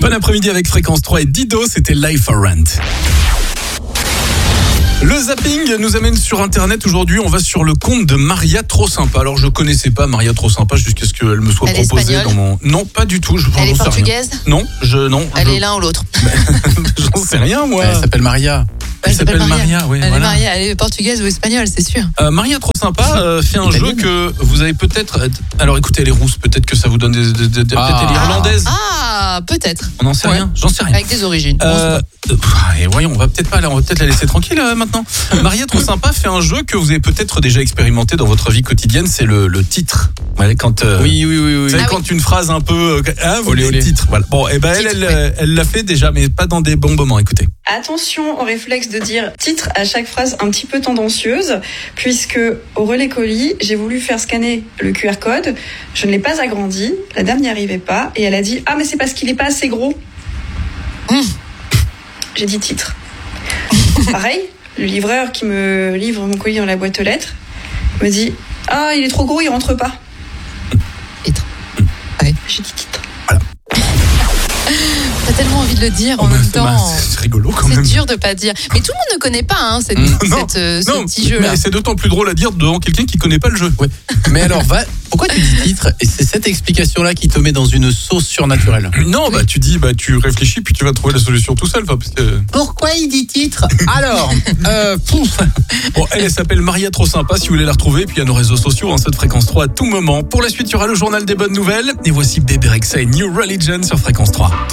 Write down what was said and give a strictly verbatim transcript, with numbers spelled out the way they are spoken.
Bon après-midi avec Fréquence trois et Dido, c'était Life for Rent. Le zapping nous amène sur internet. Aujourd'hui, on va sur le compte de Maria Trop Sympa. Alors, je connaissais pas Maria Trop Sympa jusqu'à ce qu'elle me soit Elle proposée est dans mon. Non, pas du tout. Je Elle est j'en sais portugaise rien. Non, je non. Elle je... est l'un ou l'autre. J'en sais rien, moi. Elle s'appelle Maria. Elle, elle s'appelle Maria. Maria oui, elle voilà. est Maria. Elle est portugaise ou espagnole, c'est sûr. Euh, Maria Trop Sympa euh, fait un jeu que vous avez peut-être. Alors, écoutez, elle est rousse. Peut-être que ça vous donne des. des, des, des... Ah. Peut-être elle est irlandaise. Ah, peut-être. On n'en sait Ouais. rien. J'en sais rien. Avec des origines. Euh, euh, et voyons, on va peut-être pas, on va peut-être la laisser tranquille euh, maintenant. Maria Trop Sympa fait un jeu que vous avez peut-être déjà expérimenté dans votre vie quotidienne, c'est le, le titre. Ouais, quand euh, Oui, oui, oui, oui. vous savez, Ah quand une phrase un peu, euh, hein, vous Olé, le olé. titre. Voilà. Bon, et ben elle, Titre, elle, ouais. elle l'a fait déjà, mais pas dans des bons moments. Écoutez. Attention au réflexe de dire titre à chaque phrase un petit peu tendancieuse, puisque au relais colis, j'ai voulu faire scanner le Q R code, je ne l'ai pas agrandi, la dame n'y arrivait pas, et elle a dit « Ah, mais c'est parce qu'il n'est pas assez gros Mmh. ». J'ai dit titre. Pareil, le livreur qui me livre mon colis dans la boîte aux lettres me dit « Ah, il est trop gros, il rentre pas Titre. Ouais. ». J'ai dit titre. T'as tellement envie de le dire en Oh, bah, même c'est- bah, temps. c'est rigolo quand C'est même. dur de pas dire. Mais tout le monde ne connaît pas hein, cette, Non, cette, euh, ce non, petit jeu-là. mais c'est d'autant plus drôle à dire devant quelqu'un qui connaît pas le jeu. Ouais. Mais alors, va... pourquoi tu dis titre? Et c'est cette explication-là qui te met dans une sauce surnaturelle. Non, bah tu dis, bah tu réfléchis puis tu vas trouver la solution tout seul. Enfin, parce que... Pourquoi il dit titre? Alors, euh, pouf. Bon, elle, elle s'appelle Maria Trop Sympa. Si vous voulez la retrouver, puis il y a nos réseaux sociaux, hein, cette Fréquence trois à tout moment. Pour la suite, il y aura le journal des bonnes nouvelles. Et voici Bébé Rexha et New Religion sur Fréquence trois.